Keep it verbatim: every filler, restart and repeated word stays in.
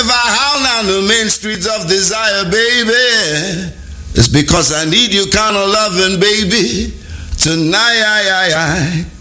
if I howl down the main streets of desire, baby, it's because I need you kind of loving, baby, tonight.